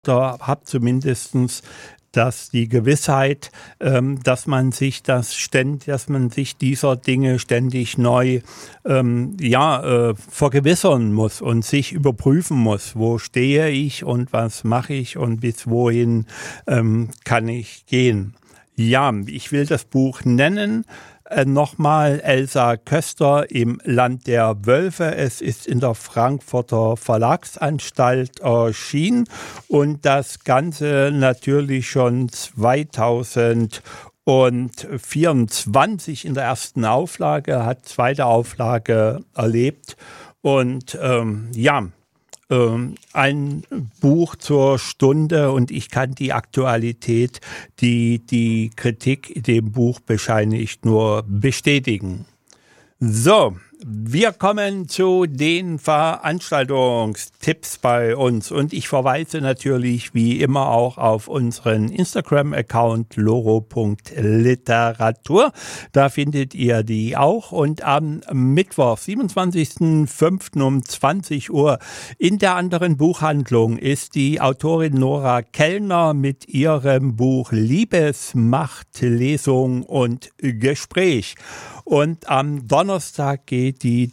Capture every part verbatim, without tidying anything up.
oder habe zumindestens dass die Gewissheit, ähm, dass man sich das ständig, dass man sich dieser Dinge ständig neu ähm, ja, äh, vergewissern muss und sich überprüfen muss, wo stehe ich und was mache ich und bis wohin ähm, kann ich gehen. Ja, ich will das Buch nennen. Äh, nochmal Elsa Köster im Land der Wölfe. Es ist in der Frankfurter Verlagsanstalt erschienen und das Ganze natürlich schon zweitausendvierundzwanzig in der ersten Auflage, hat zweite Auflage erlebt und ähm, ja, ein Buch zur Stunde und ich kann die Aktualität, die die Kritik dem Buch bescheinigt, nur bestätigen. So, wir kommen zu den Veranstaltungstipps bei uns und ich verweise natürlich wie immer auch auf unseren Instagram-Account loro punkt literatur. Da findet ihr die auch und am Mittwoch, siebenundzwanzigsten fünften um zwanzig Uhr in der anderen Buchhandlung ist die Autorin Nora Kellner mit ihrem Buch Liebesmacht, Lesung und Gespräch. Und am Donnerstag geht die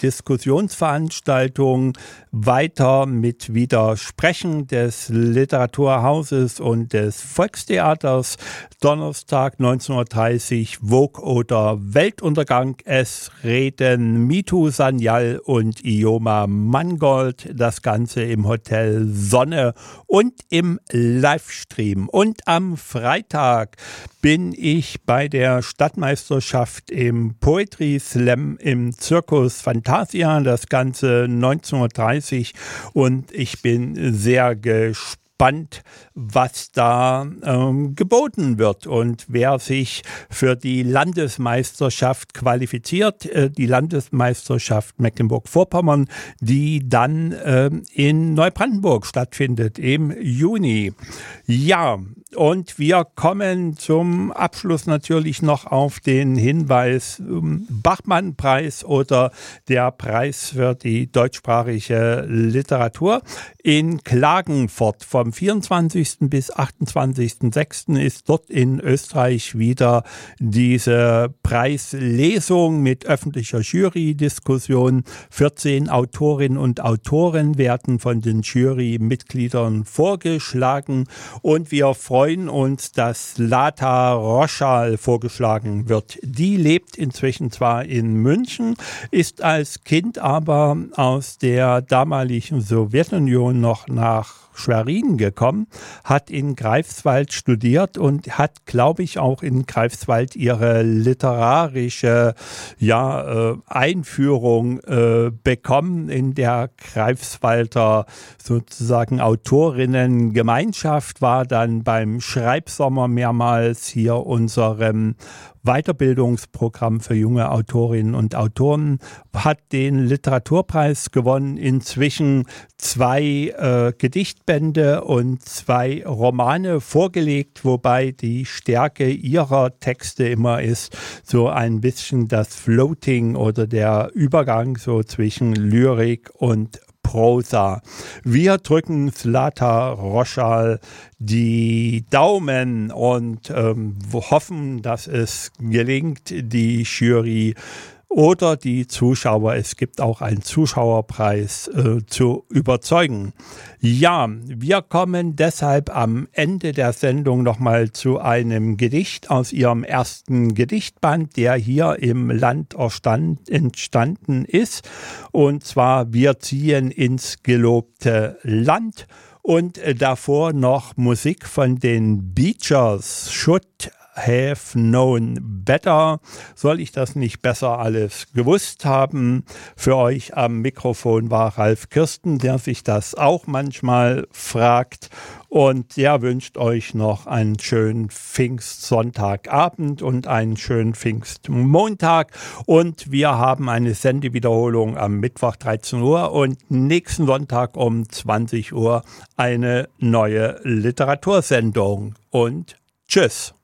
Diskussionsveranstaltung weiter mit Widersprechen des Literaturhauses und des Volkstheaters. Donnerstag neunzehn Uhr dreißig Vogue oder Weltuntergang. Es reden Mitu Sanyal und Ioma Mangold. Das Ganze im Hotel Sonne und im Livestream. Und am Freitag bin ich bei der Stadtmeisterschaft im Poetry Slam im Circus Fantasia. Das Ganze neunzehn Uhr dreißig und ich bin sehr gespannt. Spannend, was da ähm, geboten wird und wer sich für die Landesmeisterschaft qualifiziert, äh, die Landesmeisterschaft Mecklenburg-Vorpommern, die dann äh, in Neubrandenburg stattfindet im Juni. Ja, und wir kommen zum Abschluss natürlich noch auf den Hinweis ähm, Bachmann-Preis oder der Preis für die deutschsprachige Literatur in Klagenfurt. Vom vierundzwanzigsten bis achtundzwanzigsten sechsten ist dort in Österreich wieder diese Preislesung mit öffentlicher Jury-Diskussion. vierzehn Autorinnen und Autoren werden von den Jurymitgliedern vorgeschlagen und wir freuen uns, dass Lata Roschal vorgeschlagen wird. Die lebt inzwischen zwar in München, ist als Kind aber aus der damaligen Sowjetunion noch nach Schwerin gekommen, hat in Greifswald studiert und hat, glaube ich, auch in Greifswald ihre literarische ja, äh, Einführung äh, bekommen in der Greifswalder sozusagen Autorinnengemeinschaft, war dann beim Schreibsommer mehrmals hier unserem Weiterbildungsprogramm für junge Autorinnen und Autoren, hat den Literaturpreis gewonnen, inzwischen zwei äh, Gedichtbände und zwei Romane vorgelegt, wobei die Stärke ihrer Texte immer ist, so ein bisschen das Floating oder der Übergang so zwischen Lyrik und Prosa. Wir drücken Zlata Roschal die Daumen und ähm, hoffen, dass es gelingt, die Jury oder die Zuschauer, es gibt auch einen Zuschauerpreis, äh, zu überzeugen. Ja, wir kommen deshalb am Ende der Sendung nochmal zu einem Gedicht aus ihrem ersten Gedichtband, der hier im Land entstanden ist. Und zwar Wir ziehen ins gelobte Land. Und davor noch Musik von den Beachers, Should Have Known Better. Soll ich das nicht besser alles gewusst haben? Für euch am Mikrofon war Ralf Kirsten, der sich das auch manchmal fragt. Und der wünscht euch noch einen schönen Pfingstsonntagabend und einen schönen Pfingstmontag. Und wir haben eine Sendewiederholung am Mittwoch dreizehn Uhr und nächsten Sonntag um zwanzig Uhr eine neue Literatursendung. Und tschüss.